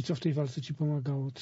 I co w tej walce ci pomagało?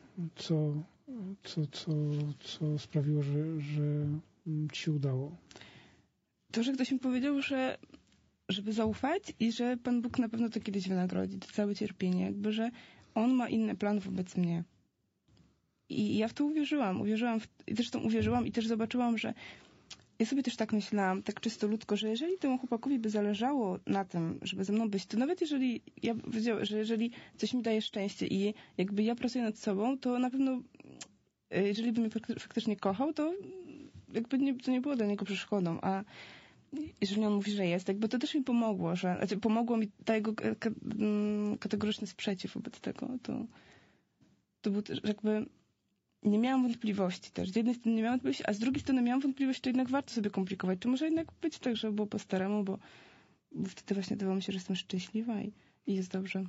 Co sprawiło, że ci się udało? To, że ktoś mi powiedział, że żeby zaufać i że Pan Bóg na pewno to kiedyś wynagrodzi, to całe cierpienie, jakby, że On ma inny plan wobec mnie. I ja w to uwierzyłam. Uwierzyłam i też zobaczyłam, że ja sobie też tak myślałam, tak czysto ludzko, że jeżeli temu chłopakowi by zależało na tym, żeby ze mną być, to nawet jeżeli ja wiedziałam, że jeżeli coś mi daje szczęście i jakby ja pracuję nad sobą, to na pewno jeżeli by mnie faktycznie kochał, to jakby to nie było dla niego przeszkodą, a jeżeli on mówi, że jest, jakby to też mi pomogło, pomogło mi ta jego kategoryczny sprzeciw wobec tego, to był też jakby nie miałam wątpliwości też. Z jednej strony nie miałam wątpliwości, a z drugiej strony miałam wątpliwość, czy jednak warto sobie komplikować. Czy może jednak być tak, żeby było po staremu, bo wtedy właśnie wydawało mi się, że jestem szczęśliwa i jest dobrze.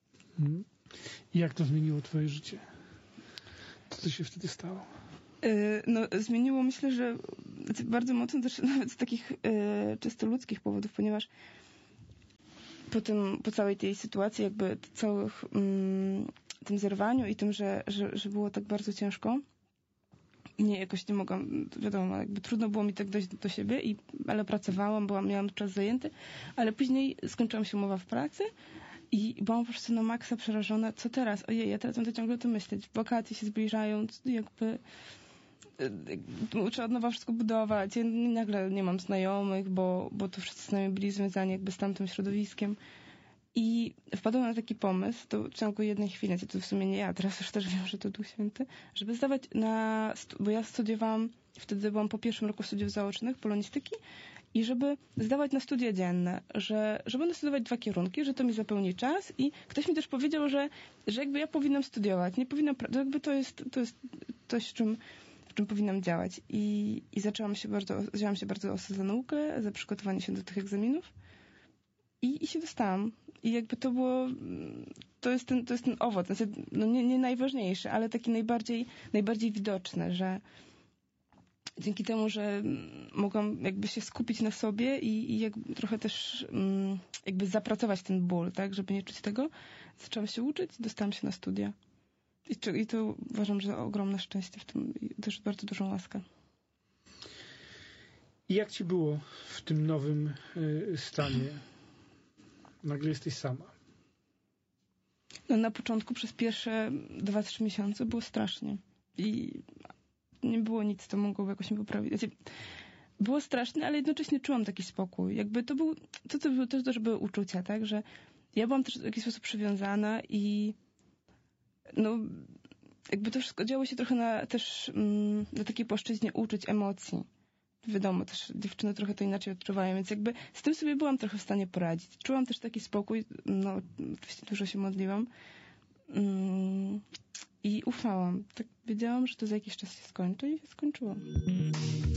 I jak to zmieniło twoje życie? Co się wtedy stało? Zmieniło, myślę, że bardzo mocno też nawet z takich czysto ludzkich powodów, ponieważ po całej tej sytuacji, jakby całych tym zerwaniu i tym, że było tak bardzo ciężko, jakoś nie mogłam, wiadomo, jakby trudno było mi tak dojść do siebie, ale pracowałam, miałam czas zajęty, ale później skończyłam się umowa w pracy i byłam po prostu na maksa przerażona, co teraz? Ojej, ja teraz będę ciągle o tym myśleć. Wakacje się zbliżają, jakby trzeba od nowa wszystko budować. Ja nagle nie mam znajomych, bo to wszyscy z nami byli związani jakby z tamtym środowiskiem. I wpadłam na taki pomysł, to w ciągu jednej chwili, to w sumie nie ja, teraz już też wiem, że to Duch Święty, żeby zdawać bo ja studiowałam, wtedy byłam po pierwszym roku studiów zaocznych, polonistyki, i żeby zdawać na studia dzienne, że będę studiować 2 kierunki, że to mi zapełni czas i ktoś mi też powiedział, że jakby ja powinnam studiować, nie powinnam, jakby to jest coś, w czym powinnam działać. I wzięłam się bardzo ostro za naukę, za przygotowanie się do tych egzaminów i się dostałam. I jakby to było, to jest ten owoc, znaczy, nie najważniejszy, ale taki najbardziej widoczny, że dzięki temu, że mogłam jakby się skupić na sobie i jakby trochę też jakby zapracować ten ból, tak, żeby nie czuć tego, zaczęłam się uczyć i dostałam się na studia. I to uważam, że ogromne szczęście w tym i też bardzo dużą łaskę. I jak ci było w tym nowym stanie? Nagle jesteś sama. Na początku przez pierwsze 2-3 miesiące było strasznie. I nie było nic, co mogłoby jakoś mnie poprawić. Znaczy, było strasznie, ale jednocześnie czułam taki spokój. Jakby to było też były uczucia, tak? Że ja byłam też w jakiś sposób przywiązana i jakby to wszystko działo się trochę na takiej płaszczyźnie uczuć, emocji. Wiadomo, też dziewczyny trochę to inaczej odczuwają, więc jakby z tym sobie byłam trochę w stanie poradzić. Czułam też taki spokój, oczywiście dużo się modliłam i ufałam. Tak wiedziałam, że to za jakiś czas się skończy i się skończyło.